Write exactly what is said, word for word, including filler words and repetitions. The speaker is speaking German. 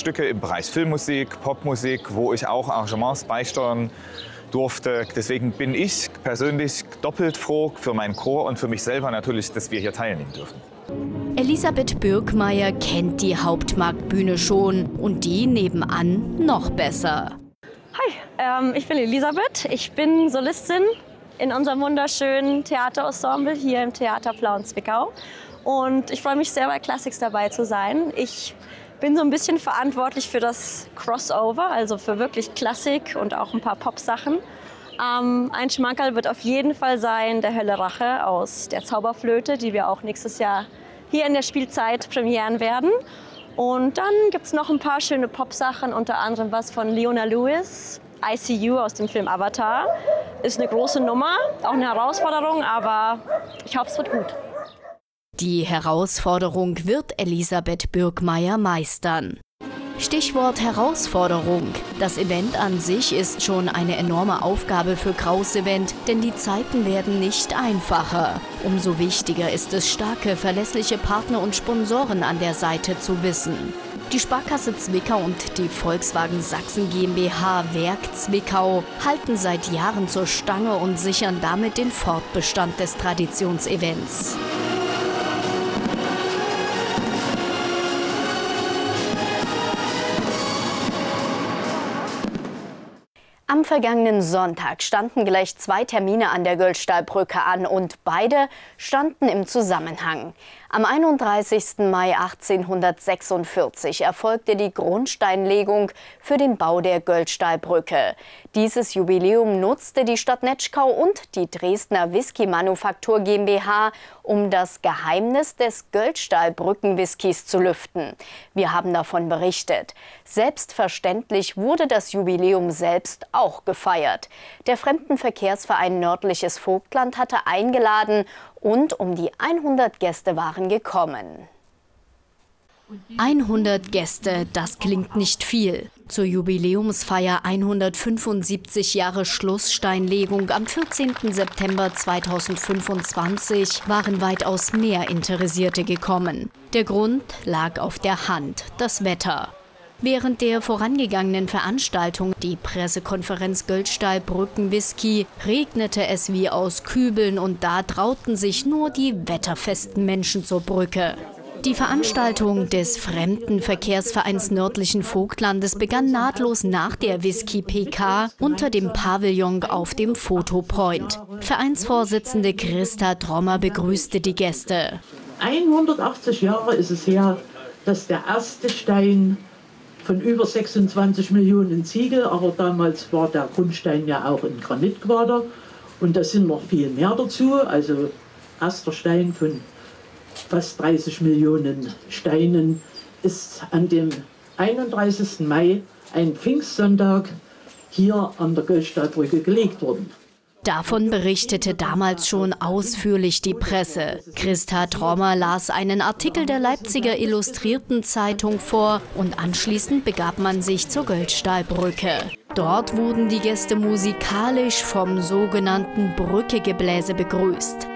Stücke im Bereich Filmmusik, Popmusik, wo ich auch Arrangements beisteuern durfte. Deswegen bin ich persönlich doppelt froh für meinen Chor und für mich selber natürlich, dass wir hier teilnehmen dürfen. Elisabeth Birkmeier kennt die Hauptmarktbühne schon und die nebenan noch besser. Hi, ähm, ich bin Elisabeth. Ich bin Solistin in unserem wunderschönen Theaterensemble hier im Theater Plauen-Zwickau. Und ich freue mich sehr, bei Classics dabei zu sein. Ich bin so ein bisschen verantwortlich für das Crossover, also für wirklich Klassik und auch ein paar Pop-Sachen. Ähm, ein Schmankerl wird auf jeden Fall sein der Hölle Rache aus der Zauberflöte, die wir auch nächstes Jahr hier in der Spielzeit premieren werden. Und dann gibt es noch ein paar schöne Pop-Sachen, unter anderem was von Leona Lewis, I C U aus dem Film Avatar. Ist eine große Nummer, auch eine Herausforderung, aber ich hoffe, es wird gut. Die Herausforderung wird Elisabeth Birkmeier meistern. Stichwort Herausforderung. Das Event an sich ist schon eine enorme Aufgabe für Kraus Event, denn die Zeiten werden nicht einfacher. Umso wichtiger ist es, starke, verlässliche Partner und Sponsoren an der Seite zu wissen. Die Sparkasse Zwickau und die Volkswagen Sachsen GmbH Werk Zwickau halten seit Jahren zur Stange und sichern damit den Fortbestand des Traditionsevents. Am vergangenen Sonntag standen gleich zwei Termine an der Göllstahlbrücke an und beide standen im Zusammenhang. Am einunddreißigsten Mai achtzehnhundertsechsundvierzig erfolgte die Grundsteinlegung für den Bau der Göllstahlbrücke. Dieses Jubiläum nutzte die Stadt Netschkau und die Dresdner Whisky-Manufaktur GmbH, um das Geheimnis des Göllstahlbrücken-Whiskys zu lüften. Wir haben davon berichtet. Selbstverständlich wurde das Jubiläum selbst auch gefeiert. Der Fremdenverkehrsverein Nördliches Vogtland hatte eingeladen und um die hundert Gäste waren gekommen. hundert Gäste, das klingt nicht viel. Zur Jubiläumsfeier hundertfünfundsiebzig Jahre Schlusssteinlegung am vierzehnten September zweitausendfünfundzwanzig waren weitaus mehr Interessierte gekommen. Der Grund lag auf der Hand, das Wetter. Während der vorangegangenen Veranstaltung, die Pressekonferenz Göllstahlbrücken-Whisky, regnete es wie aus Kübeln und da trauten sich nur die wetterfesten Menschen zur Brücke. Die Veranstaltung des Fremdenverkehrsvereins Nördlichen Vogtlandes begann nahtlos nach der Whisky-P K unter dem Pavillon auf dem Fotopoint. Vereinsvorsitzende Christa Trommer begrüßte die Gäste. hundertachtzig Jahre ist es her, dass der erste Stein von über sechsundzwanzig Millionen Ziegel, aber damals war der Grundstein ja auch in Granitquader und da sind noch viel mehr dazu, also erster Stein von fast dreißig Millionen Steinen ist an dem einunddreißigsten Mai, ein Pfingstsonntag, hier an der Göllstahlbrücke gelegt worden. Davon berichtete damals schon ausführlich die Presse. Christa Trommer las einen Artikel der Leipziger Illustrierten Zeitung vor und anschließend begab man sich zur Göllstahlbrücke. Dort wurden die Gäste musikalisch vom sogenannten Brückegebläse begrüßt.